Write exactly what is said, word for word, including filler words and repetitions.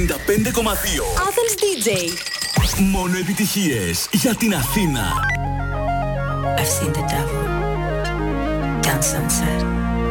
ενενήντα πέντε κόμμα δύο. Athens ντι τζέι. Μόνο επιτυχίες για την Αθήνα. I've seen the devil dance sunset.